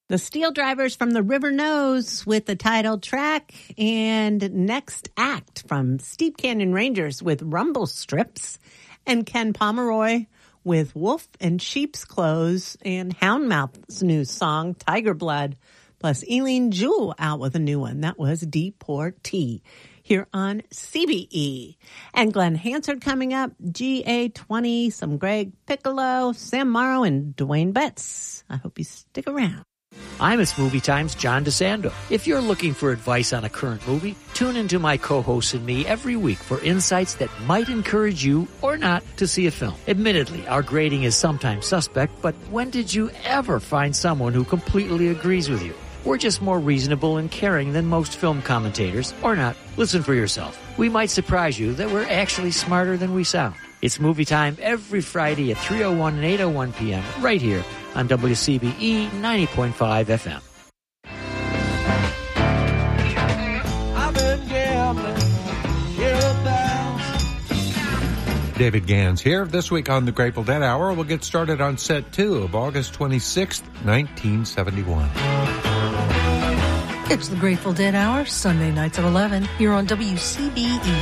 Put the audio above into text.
The Steel Drivers from the River Nose with the title track, and Next Act from Steep Canyon Rangers with Rumble Strips, and Ken Pomeroy with Wolf and Sheep's Clothes, and Houndmouth's new song, Tiger Blood, plus Eileen Jewell out with a new one. That was Deportee here on CBE. And Glenn Hansard coming up, GA20, some Greg Piccolo, Sam Morrow, and Dwayne Betts. I hope you stick around. I'm It's Movie Time's John DeSando. If you're looking for advice on a current movie, tune into my co-host and me every week for insights that might encourage you or not to see a film. Admittedly, our grading is sometimes suspect, but when did you ever find someone who completely agrees with you? We're just more reasonable and caring than most film commentators, or not. Listen for yourself. We might surprise you that we're actually smarter than we sound. It's Movie Time every Friday at 3:01 and 8:01 p.m. right here on WCBE 90.5 FM. I've been gambling, David Gans here. This week on the Grateful Dead Hour, we'll get started on set 2 of August 26th, 1971. It's the Grateful Dead Hour, Sunday nights at 11, here on WCBE.